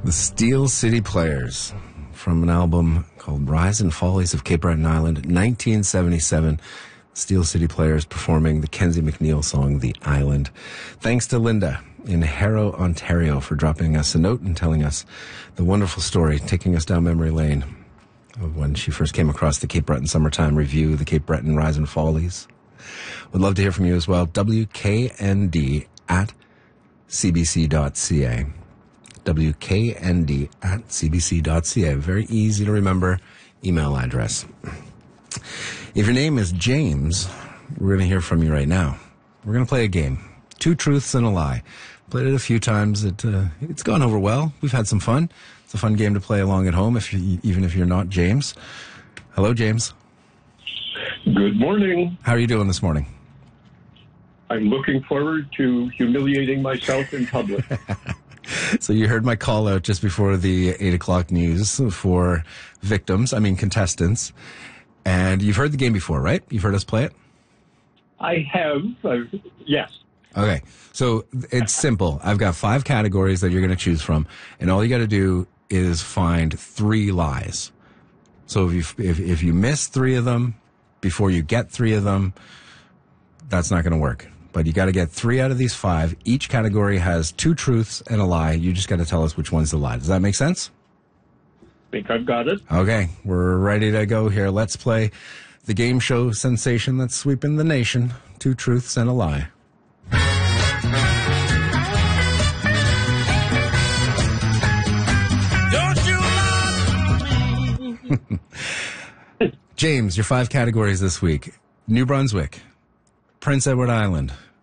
The Steel City Players from an album called Rise and Follies of Cape Breton Island, 1977. Steel City Players performing the Kenzie McNeil song, The Island. Thanks to Linda in Harrow, Ontario for dropping us a note and telling us the wonderful story, taking us down memory lane of when she first came across the Cape Breton Summertime Review, the Cape Breton Rise and Follies. Would love to hear from you as well. WKND at cbc.ca. WKND at cbc.ca. Very easy to remember email address. If your name is James, we're going to hear from you right now. We're going to play a game. 2 truths and a lie. Played it a few times. It's gone over well. We've had some fun. It's a fun game to play along at home, even if you're not James. Hello, James. Good morning. How are you doing this morning? I'm looking forward to humiliating myself in public. So you heard my call out just before the 8 o'clock news for contestants. And you've heard the game before, right? You've heard us play it? I have, yes. Okay, so it's simple. I've got 5 categories that you're going to choose from, and all you got to do is find 3 lies. So if you miss 3 of them before you get 3 of them, that's not going to work. But you got to get 3 out of these 5. Each category has 2 truths and a lie. You just got to tell us which one's the lie. Does that make sense? I think I've got it. Okay, we're ready to go here. Let's play the game show sensation that's sweeping the nation. 2 truths and a lie. Don't you love me? James, your 5 categories this week. New Brunswick, Prince Edward Island,